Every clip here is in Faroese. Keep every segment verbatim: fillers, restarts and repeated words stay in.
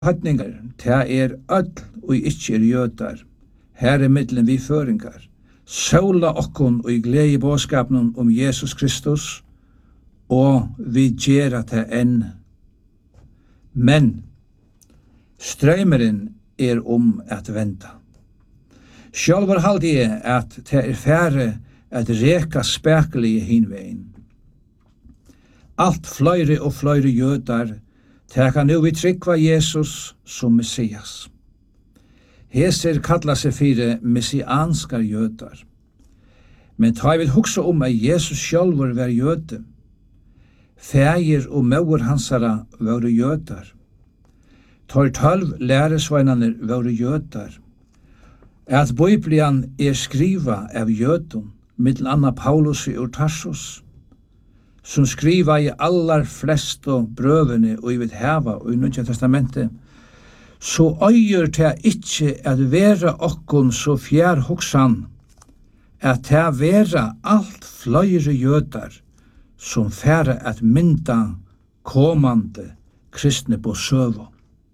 høtningar, ta er öll og ikkje er jøtar, her er middelen vi føringar, sola okkon og i glede bådskapen om Jesus Kristus, og vi gjera til enn. Men strøymeren er om at venta. Sjálvar halde jeg at det er færre at reka spekelige hinveien. Alt fløyre og fløyre jødar teka nu vi tryggva Jesus som Messias. Heser kalla seg fire messianskar jødar. Men ta vi hugsa om at Jesus sjálvur var jøde. Fægir og mauer hansara var jødar. Tar tølv læresveinane var jødar. At Biblian er skriva av jødun, mittel anna Paulus ur Tarsus, som skriva i allar flestu brøvene og i vidt heva og i Nutja testamentet, så øyer ta ikkje at vera okkon så fjær hoksan, at ta vera alt fløyre jødar som færa at mynda komande kristne på søvo.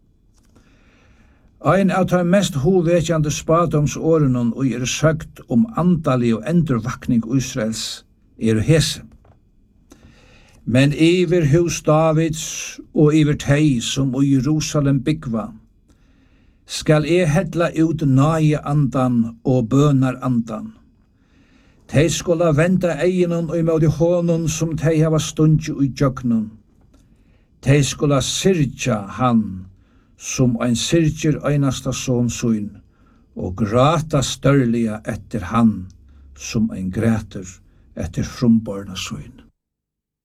Ein av de mest hovekjande spadomsårene og er søgt om andalig og endurvakning Israels er hese. Men iver hus Davids og iver tei som i Jerusalem byggva, skal e hedla ut nage andan og bønar andan. Tei skola venda eginun og imod hånden som tei hava stundje ui djøgnun. Tei skola sirja han som ein sirger einasta son suin, og grata størliga etter han som ein græter etter frumborna suin.